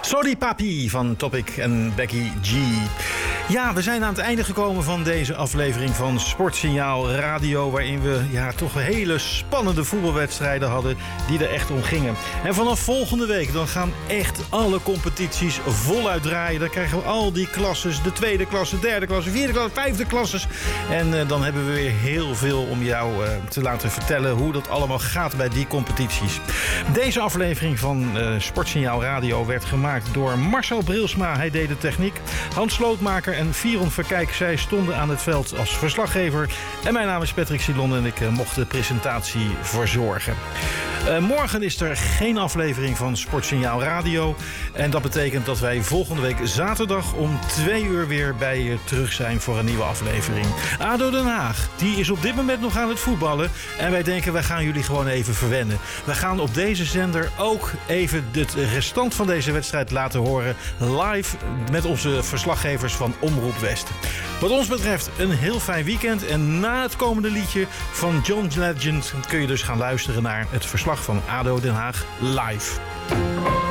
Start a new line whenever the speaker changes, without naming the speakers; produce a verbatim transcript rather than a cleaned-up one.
Sorry Papi van Topic en Becky G. Ja, we zijn aan het einde gekomen van deze aflevering van Sportsignaal Radio, waarin we ja, toch hele spannende voetbalwedstrijden hadden die er echt om gingen. En vanaf volgende week dan gaan echt alle competities voluit draaien. Dan krijgen we al die klasses, de tweede klasse, derde klasse, vierde klasse, vijfde klasses. En uh, dan hebben we weer heel veel om jou uh, te laten vertellen hoe dat allemaal gaat bij die competities. Deze aflevering van uh, Sportsignaal Radio werd gemaakt door Marcel Brilsma. Hij deed de techniek. Hans Slootmaker en Viron Verkijk, zij stonden aan het veld als verslaggever. En mijn naam is Patrick Silon en ik uh, mocht de presentatie verzorgen. Uh, morgen is er geen aflevering van Sportsignaal Radio. En dat betekent dat wij volgende week zaterdag om twee uur weer bij je terug zijn voor een nieuwe aflevering. A D O Den Haag, die is op dit moment nog aan het voetballen. En wij denken, wij gaan jullie gewoon even verwennen. We gaan op deze zender ook even het restant van deze wedstrijd laten horen. Live met onze verslaggevers van Omroep West. Wat ons betreft een heel fijn weekend. En na het komende liedje van John Legend kun je dus gaan luisteren naar het verslag van A D O Den Haag live.